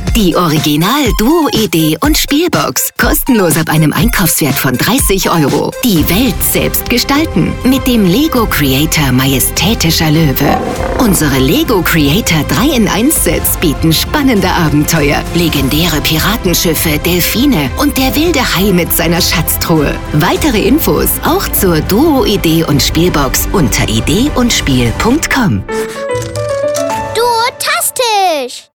Die Original Duo Idee und Spielbox. Kostenlos ab einem Einkaufswert von 30 €. Die Welt selbst gestalten. Mit dem Lego Creator Majestätischer Löwe. Unsere Lego Creator 3-in-1-Sets bieten spannende Abenteuer, legendäre Piratenschiffe, Delfine und der wilde Hai mit seiner Schatztruhe. Weitere Infos auch zur Duo Idee und Spielbox unter ideeundspiel.com. Duotastisch!